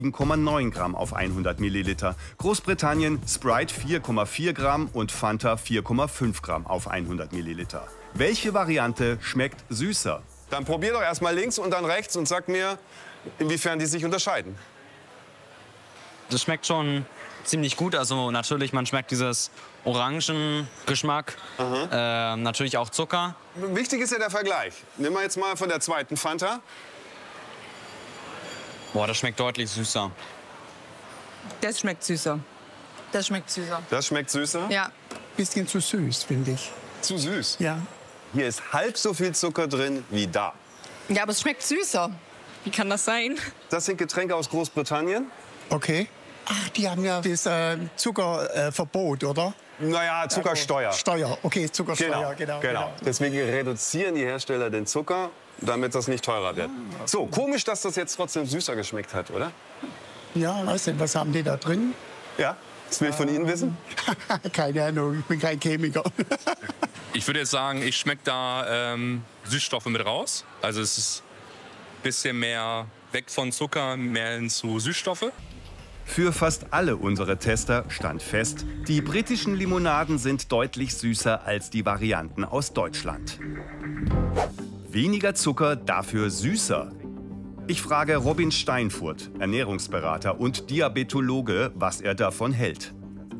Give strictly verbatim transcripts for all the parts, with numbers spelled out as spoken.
sieben Komma neun Gramm auf hundert Milliliter. Großbritannien Sprite vier Komma vier Gramm und Fanta vier Komma fünf Gramm auf hundert Milliliter. Welche Variante schmeckt süßer? Dann probier doch erst mal links und dann rechts und sag mir, inwiefern die sich unterscheiden. Das schmeckt schon ziemlich gut. Also natürlich, man schmeckt dieses Orangengeschmack, äh, natürlich auch Zucker. Wichtig ist ja der Vergleich. Nimm mal jetzt mal von der zweiten Fanta. Boah, das schmeckt deutlich süßer. Das schmeckt süßer. Das schmeckt süßer. Das schmeckt süßer? Ja. Bisschen zu süß, finde ich. Zu süß? Ja. Hier ist halb so viel Zucker drin wie da. Ja, aber es schmeckt süßer. Wie kann das sein? Das sind Getränke aus Großbritannien. Okay. Ach, die haben ja das äh, Zuckerverbot, äh, oder? Naja, Zuckersteuer. Steuer, okay, Zuckersteuer, Genau, genau. genau. Deswegen reduzieren die Hersteller den Zucker, damit das nicht teurer wird. So, komisch, dass das jetzt trotzdem süßer geschmeckt hat, oder? Ja, weiß nicht, was haben die da drin? Ja, das will ich von Ihnen wissen. Keine Ahnung, ich bin kein Chemiker. Ich würde jetzt sagen, ich schmecke da ähm, Süßstoffe mit raus. Also es ist ein bisschen mehr weg von Zucker, mehr hin zu Süßstoffe. Für fast alle unsere Tester stand fest, die britischen Limonaden sind deutlich süßer als die Varianten aus Deutschland. Weniger Zucker, dafür süßer. Ich frage Robin Steinfurt, Ernährungsberater und Diabetologe, was er davon hält.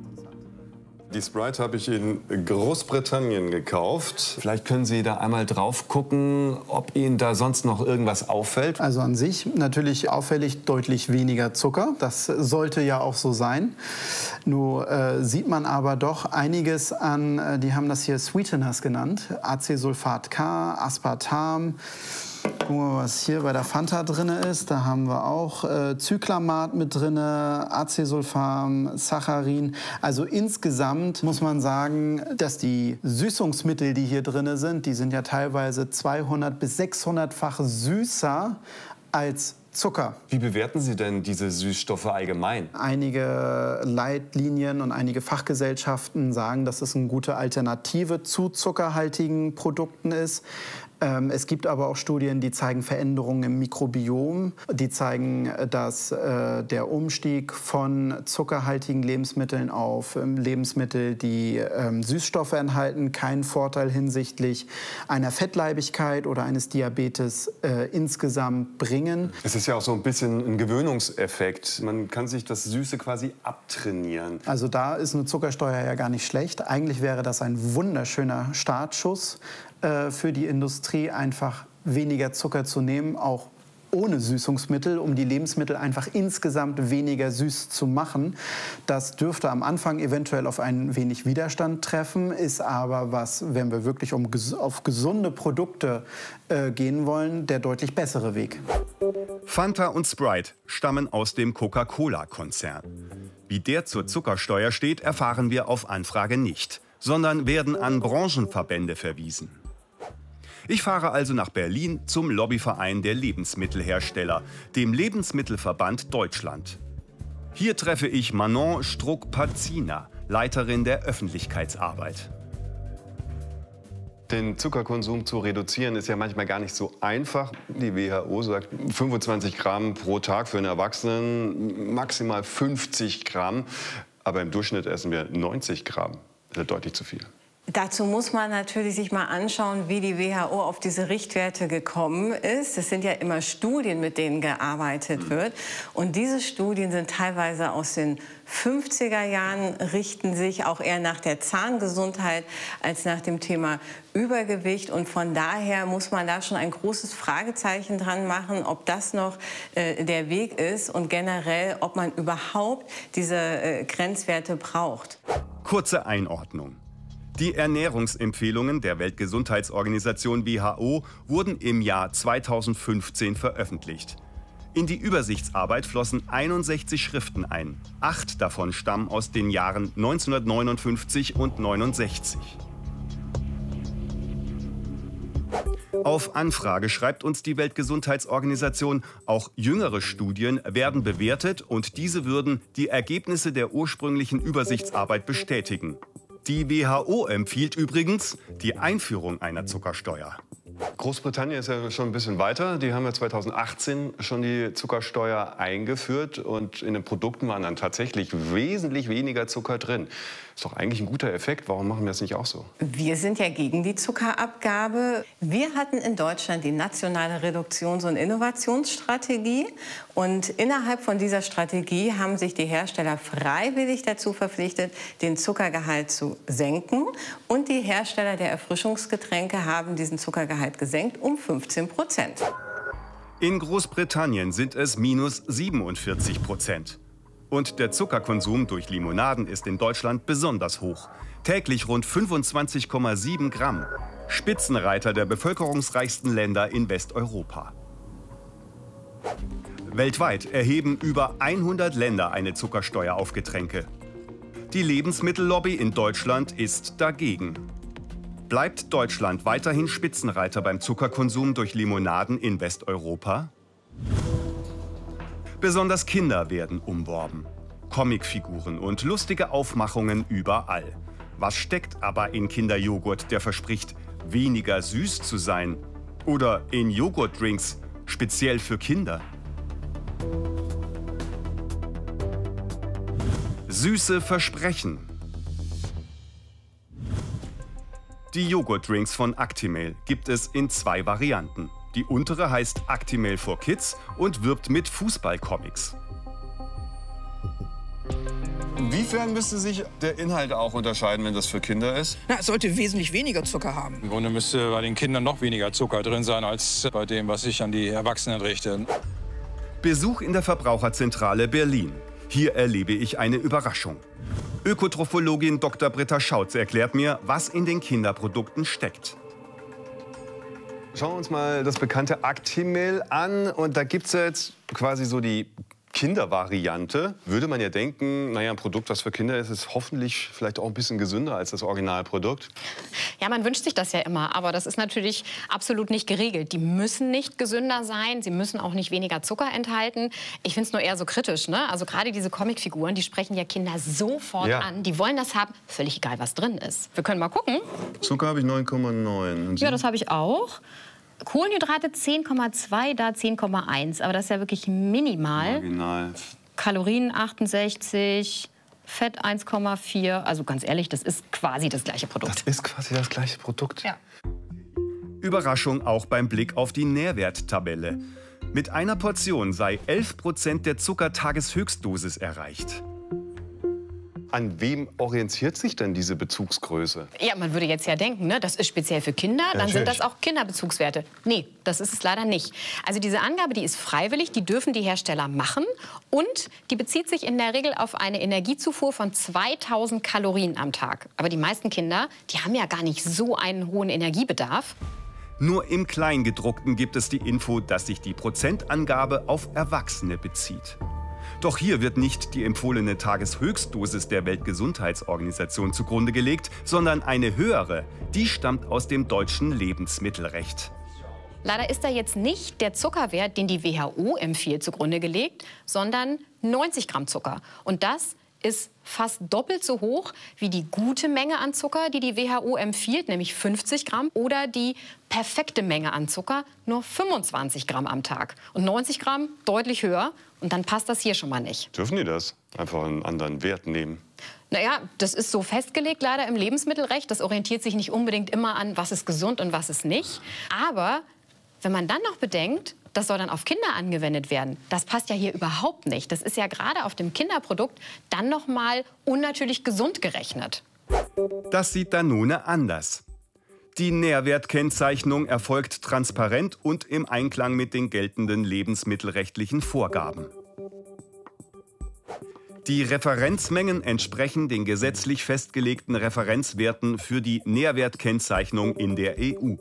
Die Sprite habe ich in Großbritannien gekauft. Vielleicht können Sie da einmal drauf gucken, ob Ihnen da sonst noch irgendwas auffällt. Also an sich natürlich auffällig deutlich weniger Zucker. Das sollte ja auch so sein. Nur äh, sieht man aber doch einiges an, äh, die haben das hier Sweeteners genannt. Acesulfat K, Aspartam. Gucken wir mal, was hier bei der Fanta drin ist. Da haben wir auch äh, Cyclamat mit drin, Acesulfam, Saccharin. Also insgesamt muss man sagen, dass die Süßungsmittel, die hier drin sind, die sind ja teilweise zweihundert bis sechshundert-fach süßer als Zucker. Wie bewerten Sie denn diese Süßstoffe allgemein? Einige Leitlinien und einige Fachgesellschaften sagen, dass es eine gute Alternative zu zuckerhaltigen Produkten ist. Ähm, es gibt aber auch Studien, die zeigen Veränderungen im Mikrobiom. Die zeigen, dass äh, der Umstieg von zuckerhaltigen Lebensmitteln auf ähm, Lebensmittel, die ähm, Süßstoffe enthalten, keinen Vorteil hinsichtlich einer Fettleibigkeit oder eines Diabetes äh, insgesamt bringen. Es ist ja auch so ein bisschen ein Gewöhnungseffekt. Man kann sich das Süße quasi abtrainieren. Also da ist eine Zuckersteuer ja gar nicht schlecht. Eigentlich wäre das ein wunderschöner Startschuss äh, für die Industrie, einfach weniger Zucker zu nehmen, auch ohne Süßungsmittel, um die Lebensmittel einfach insgesamt weniger süß zu machen. Das dürfte am Anfang eventuell auf ein wenig Widerstand treffen, ist aber was, wenn wir wirklich um, auf gesunde Produkte äh, gehen wollen, der deutlich bessere Weg. Fanta und Sprite stammen aus dem Coca-Cola-Konzern. Wie der zur Zuckersteuer steht, erfahren wir auf Anfrage nicht, sondern werden an Branchenverbände verwiesen. Ich fahre also nach Berlin zum Lobbyverein der Lebensmittelhersteller, dem Lebensmittelverband Deutschland. Hier treffe ich Manon Struck-Pazina, Leiterin der Öffentlichkeitsarbeit. Den Zuckerkonsum zu reduzieren ist ja manchmal gar nicht so einfach. Die W H O sagt fünfundzwanzig Gramm pro Tag für einen Erwachsenen, maximal fünfzig Gramm. Aber im Durchschnitt essen wir neunzig Gramm. Das ist deutlich zu viel. Dazu muss man natürlich sich mal anschauen, wie die W H O auf diese Richtwerte gekommen ist. Es sind ja immer Studien, mit denen gearbeitet wird. Und diese Studien sind teilweise aus den fünfziger Jahren, richten sich auch eher nach der Zahngesundheit als nach dem Thema Übergewicht. Und von daher muss man da schon ein großes Fragezeichen dran machen, ob das noch äh, der Weg ist und generell, ob man überhaupt diese äh, Grenzwerte braucht. Kurze Einordnung. Die Ernährungsempfehlungen der Weltgesundheitsorganisation W H O wurden im Jahr zweitausendfünfzehn veröffentlicht. In die Übersichtsarbeit flossen einundsechzig Schriften ein. Acht davon stammen aus den Jahren neunzehnhundertneunundfünfzig und neunundsechzig. Auf Anfrage schreibt uns die Weltgesundheitsorganisation, auch jüngere Studien werden bewertet und diese würden die Ergebnisse der ursprünglichen Übersichtsarbeit bestätigen. Die W H O empfiehlt übrigens die Einführung einer Zuckersteuer. Großbritannien ist ja schon ein bisschen weiter. Die haben ja zweitausendachtzehn schon die Zuckersteuer eingeführt. Und in den Produkten waren dann tatsächlich wesentlich weniger Zucker drin. Ist doch eigentlich ein guter Effekt. Warum machen wir das nicht auch so? Wir sind ja gegen die Zuckerabgabe. Wir hatten in Deutschland die nationale Reduktions- und Innovationsstrategie. Und innerhalb von dieser Strategie haben sich die Hersteller freiwillig dazu verpflichtet, den Zuckergehalt zu senken. Und die Hersteller der Erfrischungsgetränke haben diesen Zuckergehalt gesenkt um fünfzehn Prozent. In Großbritannien sind es minus siebenundvierzig Prozent. Und der Zuckerkonsum durch Limonaden ist in Deutschland besonders hoch. Täglich rund fünfundzwanzig Komma sieben Gramm. Spitzenreiter der bevölkerungsreichsten Länder in Westeuropa. Weltweit erheben über hundert Länder eine Zuckersteuer auf Getränke. Die Lebensmittellobby in Deutschland ist dagegen. Bleibt Deutschland weiterhin Spitzenreiter beim Zuckerkonsum durch Limonaden in Westeuropa? Besonders Kinder werden umworben. Comicfiguren und lustige Aufmachungen überall. Was steckt aber in Kinderjoghurt, der verspricht, weniger süß zu sein? Oder in Joghurtdrinks, speziell für Kinder? Süße Versprechen. Die Joghurtdrinks von Actimel gibt es in zwei Varianten. Die untere heißt Actimel for Kids und wirbt mit Fußballcomics. Inwiefern müsste sich der Inhalt auch unterscheiden, wenn das für Kinder ist? Na, es sollte wesentlich weniger Zucker haben. Im Grunde müsste bei den Kindern noch weniger Zucker drin sein, als bei dem, was sich an die Erwachsenen richtet. Besuch in der Verbraucherzentrale Berlin. Hier erlebe ich eine Überraschung. Ökotrophologin Doktor Britta Schautz erklärt mir, was in den Kinderprodukten steckt. Schauen wir uns mal das bekannte Actimel an. Und da gibt es jetzt quasi so die Kindervariante. Würde man ja denken, naja, ein Produkt, was für Kinder ist, ist hoffentlich vielleicht auch ein bisschen gesünder als das Originalprodukt. Ja, man wünscht sich das ja immer, aber das ist natürlich absolut nicht geregelt. Die müssen nicht gesünder sein, sie müssen auch nicht weniger Zucker enthalten. Ich finde es nur eher so kritisch, ne? Also gerade diese Comicfiguren, die sprechen ja Kinder sofort ja. an. Die wollen das haben, völlig egal, was drin ist. Wir können mal gucken. Zucker habe ich neun Komma neun. Ja, das habe ich auch. Kohlenhydrate zehn Komma zwei, da zehn Komma eins. Aber das ist ja wirklich minimal. Original. Kalorien achtundsechzig, Fett eins Komma vier. Also ganz ehrlich, das ist quasi das gleiche Produkt. Das ist quasi das gleiche Produkt? Ja. Überraschung auch beim Blick auf die Nährwerttabelle. Mit einer Portion sei elf Prozent der Zuckertageshöchstdosis erreicht. An wem orientiert sich denn diese Bezugsgröße? Ja, man würde jetzt ja denken, ne, das ist speziell für Kinder, dann Natürlich. sind das auch Kinderbezugswerte. Nee, das ist es leider nicht. Also diese Angabe, die ist freiwillig, die dürfen die Hersteller machen und die bezieht sich in der Regel auf eine Energiezufuhr von zweitausend Kalorien am Tag. Aber die meisten Kinder, die haben ja gar nicht so einen hohen Energiebedarf. Nur im Kleingedruckten gibt es die Info, dass sich die Prozentangabe auf Erwachsene bezieht. Doch hier wird nicht die empfohlene Tageshöchstdosis der Weltgesundheitsorganisation zugrunde gelegt, sondern eine höhere. Die stammt aus dem deutschen Lebensmittelrecht. Leider ist da jetzt nicht der Zuckerwert, den die W H O empfiehlt, zugrunde gelegt, sondern neunzig Gramm Zucker. Und das ist fast doppelt so hoch wie die gute Menge an Zucker, die die W H O empfiehlt, nämlich fünfzig Gramm, oder die perfekte Menge an Zucker, nur fünfundzwanzig Gramm am Tag. Und neunzig Gramm deutlich höher. Und dann passt das hier schon mal nicht. Dürfen die das? Einfach einen anderen Wert nehmen? Naja, das ist so festgelegt leider im Lebensmittelrecht. Das orientiert sich nicht unbedingt immer an, was ist gesund und was ist nicht. Aber wenn man dann noch bedenkt, das soll dann auf Kinder angewendet werden. Das passt ja hier überhaupt nicht. Das ist ja gerade auf dem Kinderprodukt dann noch mal unnatürlich gesund gerechnet. Das sieht Danone anders. Die Nährwertkennzeichnung erfolgt transparent und im Einklang mit den geltenden lebensmittelrechtlichen Vorgaben. Die Referenzmengen entsprechen den gesetzlich festgelegten Referenzwerten für die Nährwertkennzeichnung in der E U.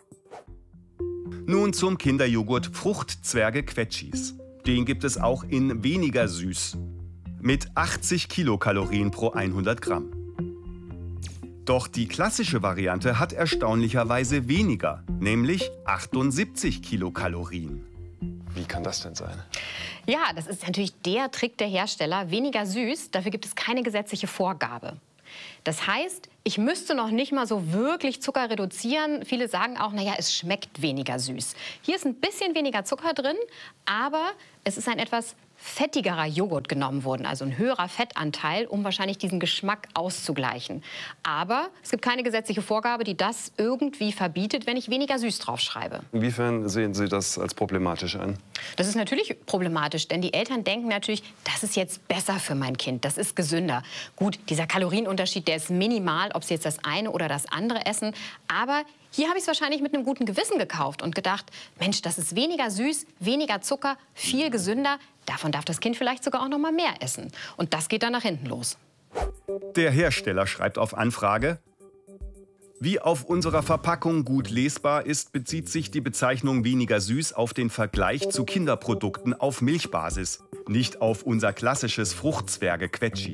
Nun zum Kinderjoghurt Fruchtzwerge Quetschis. Den gibt es auch in weniger süß. Mit achtzig Kilokalorien pro hundert Gramm. Doch die klassische Variante hat erstaunlicherweise weniger, nämlich achtundsiebzig Kilokalorien. Wie kann das denn sein? Ja, das ist natürlich der Trick der Hersteller. Weniger süß, dafür gibt es keine gesetzliche Vorgabe. Das heißt, ich müsste noch nicht mal so wirklich Zucker reduzieren. Viele sagen auch, naja, es schmeckt weniger süß. Hier ist ein bisschen weniger Zucker drin, aber es ist ein etwas fettigerer Joghurt genommen worden, also ein höherer Fettanteil, um wahrscheinlich diesen Geschmack auszugleichen. Aber es gibt keine gesetzliche Vorgabe, die das irgendwie verbietet, wenn ich weniger süß draufschreibe. Inwiefern sehen Sie das als problematisch an? Das ist natürlich problematisch, denn die Eltern denken natürlich, das ist jetzt besser für mein Kind, das ist gesünder. Gut, dieser Kalorienunterschied, der ist minimal, ob sie jetzt das eine oder das andere essen, aber hier habe ich es wahrscheinlich mit einem guten Gewissen gekauft und gedacht, Mensch, das ist weniger süß, weniger Zucker, viel gesünder. Davon darf das Kind vielleicht sogar auch noch mal mehr essen. Und das geht dann nach hinten los. Der Hersteller schreibt auf Anfrage: Wie auf unserer Verpackung gut lesbar ist, bezieht sich die Bezeichnung weniger süß auf den Vergleich zu Kinderprodukten auf Milchbasis, nicht auf unser klassisches Fruchtzwerge-Quetschi.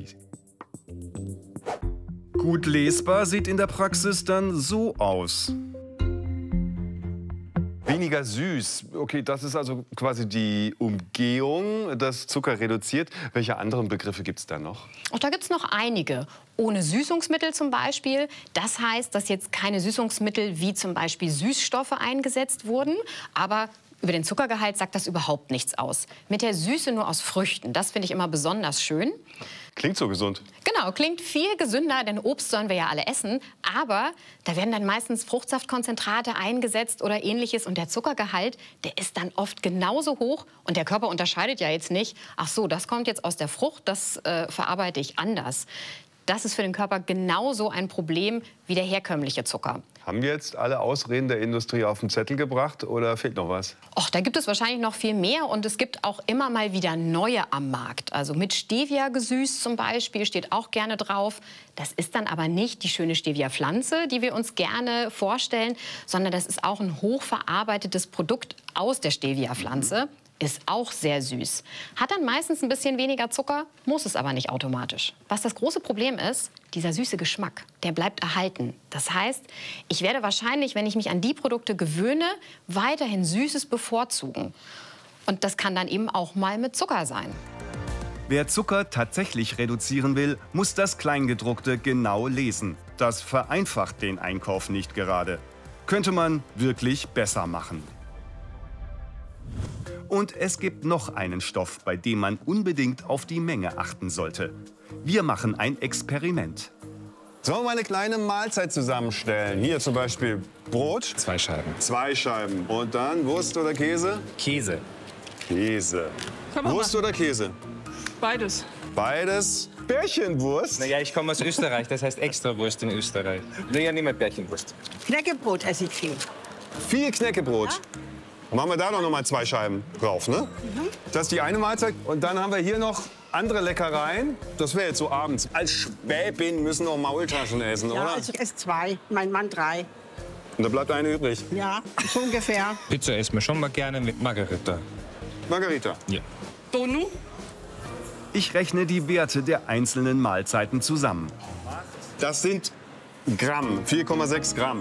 Gut lesbar sieht in der Praxis dann so aus. Weniger süß. Okay, das ist also quasi die Umgehung, das Zucker reduziert. Welche anderen Begriffe gibt es da noch? Auch da gibt es noch einige. Ohne Süßungsmittel zum Beispiel. Das heißt, dass jetzt keine Süßungsmittel wie zum Beispiel Süßstoffe eingesetzt wurden. Aber über den Zuckergehalt sagt das überhaupt nichts aus. Mit der Süße nur aus Früchten. Das finde ich immer besonders schön. Klingt so gesund. Genau, klingt viel gesünder, denn Obst sollen wir ja alle essen. Aber da werden dann meistens Fruchtsaftkonzentrate eingesetzt oder Ähnliches. Und der Zuckergehalt, der ist dann oft genauso hoch. Und der Körper unterscheidet ja jetzt nicht, ach so, das kommt jetzt aus der Frucht, das äh, verarbeite ich anders. Das ist für den Körper genauso ein Problem wie der herkömmliche Zucker. Haben wir jetzt alle Ausreden der Industrie auf den Zettel gebracht oder fehlt noch was? Och, da gibt es wahrscheinlich noch viel mehr und es gibt auch immer mal wieder neue am Markt. Also mit Stevia gesüßt zum Beispiel steht auch gerne drauf. Das ist dann aber nicht die schöne Stevia-Pflanze, die wir uns gerne vorstellen, sondern das ist auch ein hochverarbeitetes Produkt aus der Stevia-Pflanze. Ist auch sehr süß. Hat dann meistens ein bisschen weniger Zucker, muss es aber nicht automatisch. Was das große Problem ist, dieser süße Geschmack, der bleibt erhalten. Das heißt, ich werde wahrscheinlich, wenn ich mich an die Produkte gewöhne, weiterhin Süßes bevorzugen. Und das kann dann eben auch mal mit Zucker sein. Wer Zucker tatsächlich reduzieren will, muss das Kleingedruckte genau lesen. Das vereinfacht den Einkauf nicht gerade. Könnte man wirklich besser machen. Und es gibt noch einen Stoff, bei dem man unbedingt auf die Menge achten sollte. Wir machen ein Experiment. Sollen wir mal eine kleine Mahlzeit zusammenstellen? Hier zum Beispiel Brot. Zwei Scheiben. Zwei Scheiben. Und dann Wurst oder Käse? Käse. Käse. Wurst oder Käse? Beides. Beides. Bärchenwurst? Naja, ich komme aus Österreich, das heißt Extrawurst in Österreich. Naja, nicht mehr Bärchenwurst. Knäckebrot esse ich viel. Viel Knäckebrot. Ja? Machen wir da noch mal zwei Scheiben drauf, ne? Mhm. Das ist die eine Mahlzeit. Und dann haben wir hier noch andere Leckereien. Das wäre jetzt so abends. Als Schwäbin müssen noch Maultaschen essen, ja, oder? Also ich esse zwei, mein Mann drei. Und da bleibt eine übrig? Ja, so ungefähr. Pizza essen wir schon mal gerne mit Margarita. Margarita? Ja. Donu? Ich rechne die Werte der einzelnen Mahlzeiten zusammen. Das sind Gramm, vier Komma sechs Gramm.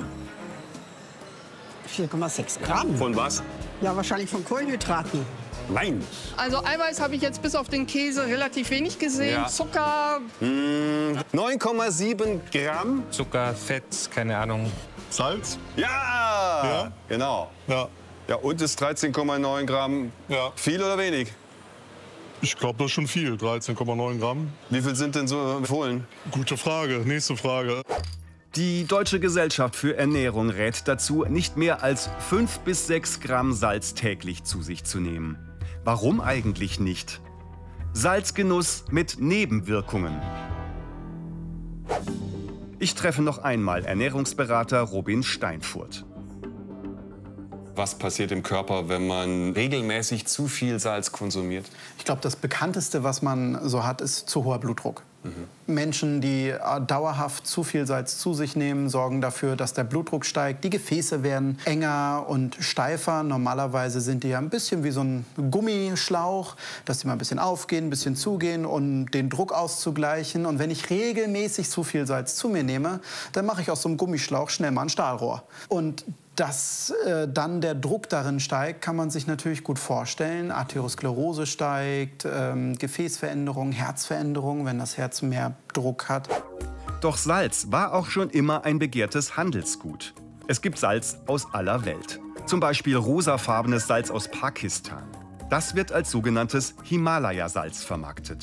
vier Komma sechs Gramm. Von was? Ja, wahrscheinlich von Kohlenhydraten. Nein. Also Eiweiß habe ich jetzt bis auf den Käse relativ wenig gesehen. Ja. Zucker. Mmh, neun Komma sieben Gramm. Zucker, Fett, keine Ahnung. Salz? Ja, ja. Genau. Ja. Ja, und ist dreizehn Komma neun Gramm. Ja. Viel oder wenig? Ich glaube, das ist schon viel, dreizehn Komma neun Gramm. Wie viel sind denn so empfohlen? Gute Frage, nächste Frage. Die Deutsche Gesellschaft für Ernährung rät dazu, nicht mehr als fünf bis sechs Gramm Salz täglich zu sich zu nehmen. Warum eigentlich nicht? Salzgenuss mit Nebenwirkungen. Ich treffe noch einmal Ernährungsberater Robin Steinfurth. Was passiert im Körper, wenn man regelmäßig zu viel Salz konsumiert? Ich glaube, das Bekannteste, was man so hat, ist zu hoher Blutdruck. Mhm. Menschen, die dauerhaft zu viel Salz zu sich nehmen, sorgen dafür, dass der Blutdruck steigt. Die Gefäße werden enger und steifer. Normalerweise sind die ja ein bisschen wie so ein Gummischlauch, dass die mal ein bisschen aufgehen, ein bisschen zugehen, um den Druck auszugleichen. Und wenn ich regelmäßig zu viel Salz zu mir nehme, dann mache ich aus so einem Gummischlauch schnell mal ein Stahlrohr. Und dass äh, dann der Druck darin steigt, kann man sich natürlich gut vorstellen. Arteriosklerose steigt, ähm, Gefäßveränderungen, Herzveränderungen, wenn das Herz mehr Druck hat. Doch Salz war auch schon immer ein begehrtes Handelsgut. Es gibt Salz aus aller Welt. Zum Beispiel rosafarbenes Salz aus Pakistan. Das wird als sogenanntes Himalaya-Salz vermarktet.